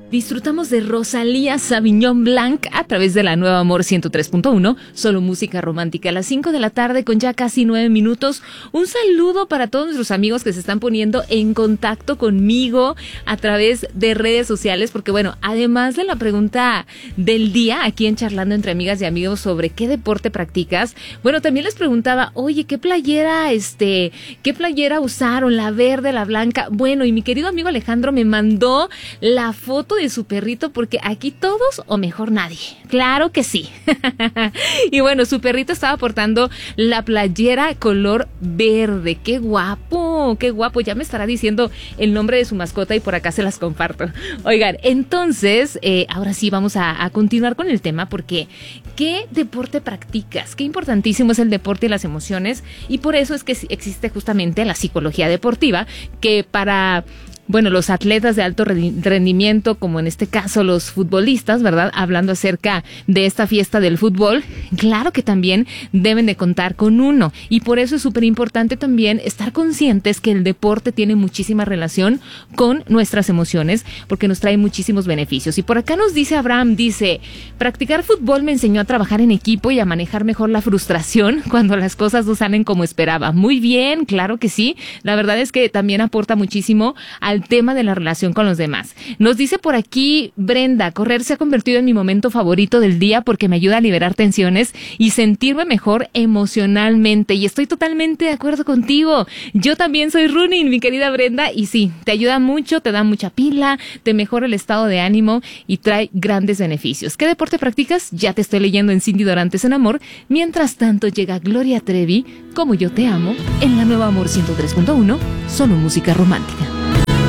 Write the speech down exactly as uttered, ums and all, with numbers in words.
Disfrutamos de Rosalía Sauvignon Blanc a través de la Nueva Amor ciento tres punto uno, solo música romántica a las cinco de la tarde con ya casi nueve minutos. Un saludo para todos nuestros amigos que se están poniendo en contacto conmigo a través de redes sociales, porque bueno, además de la pregunta del día aquí en Charlando entre Amigas y Amigos sobre qué deporte practicas, bueno, también les preguntaba, oye, ¿qué playera, este, qué playera usaron? ¿La verde, la blanca? Bueno, y mi querido amigo Alejandro me mandó la foto de su perrito, porque aquí todos o mejor nadie. Claro que sí. Y bueno, su perrito estaba portando la playera color verde. ¡Qué guapo! ¡Qué guapo! Ya me estará diciendo el nombre de su mascota y por acá se las comparto. Oigan, entonces, eh, ahora sí vamos a, a continuar con el tema, porque ¿qué deporte practicas? Qué importantísimo es el deporte y las emociones, y por eso es que existe justamente la psicología deportiva, que para... bueno, los atletas de alto rendimiento, como en este caso los futbolistas, ¿verdad? Hablando acerca de esta fiesta del fútbol, claro que también deben de contar con uno. Y por eso es súper importante también estar conscientes que el deporte tiene muchísima relación con nuestras emociones, porque nos trae muchísimos beneficios. Y por acá nos dice Abraham, dice, practicar fútbol me enseñó a trabajar en equipo y a manejar mejor la frustración cuando las cosas no salen como esperaba. Muy bien, claro que sí. La verdad es que también aporta muchísimo al tema de la relación con los demás. Nos dice por aquí Brenda, correr se ha convertido en mi momento favorito del día porque me ayuda a liberar tensiones y sentirme mejor emocionalmente, y estoy totalmente de acuerdo contigo. Yo también soy running, mi querida Brenda, y sí, te ayuda mucho, te da mucha pila, te mejora el estado de ánimo y trae grandes beneficios. ¿Qué deporte practicas? Ya te estoy leyendo en Cindy Dorantes en Amor. Mientras tanto llega Gloria Trevi, Como yo te amo, en la Nueva Amor ciento tres punto uno, solo música romántica.